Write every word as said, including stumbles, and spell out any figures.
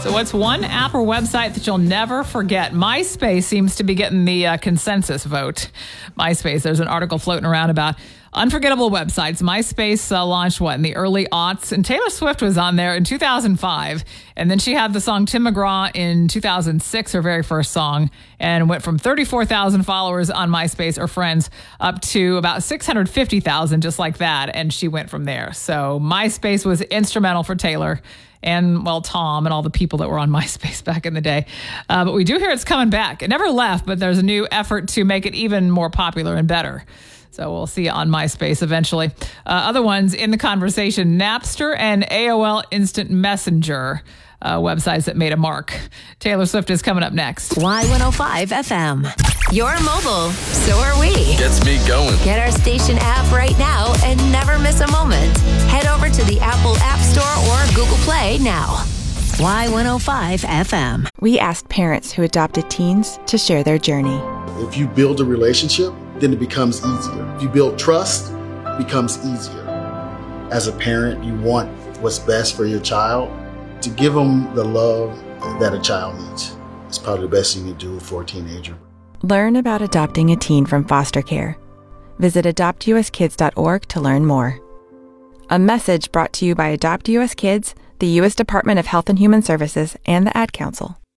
So what's one app or website that you'll never forget? MySpace seems to be getting the uh, consensus vote. MySpace, there's an article floating around about unforgettable websites. MySpace uh, launched, what, in the early aughts? And Taylor Swift was on there in two thousand five. And then she had the song Tim McGraw in two thousand six, her very first song, and went from thirty-four thousand followers on MySpace or friends up to about six hundred fifty thousand, just like that. And she went from there. So MySpace was instrumental for Taylor and, well, Tom and all the people that were on MySpace back in the day. Uh, but we do hear it's coming back. It never left, but there's a new effort to make it even more popular and better. So we'll see you on MySpace eventually. Uh, other ones in the conversation, Napster and A O L Instant Messenger, uh, websites that made a mark. Taylor Swift is coming up next. Y one oh five F M. You're mobile, so are we. Gets me going. Get our station app right now and never miss a moment. Head over to the Apple App Store or Google Play now. Y one oh five F M. We asked parents who adopted teens to share their journey. If you build a relationship, then it becomes easier. If you build trust, it becomes easier. As a parent, you want what's best for your child. To give them the love that a child needs is probably the best thing you can do for a teenager. Learn about adopting a teen from foster care. Visit adopt u s kids dot org to learn more. A message brought to you by Adopt U S Kids, the U S Department of Health and Human Services, and the Ad Council.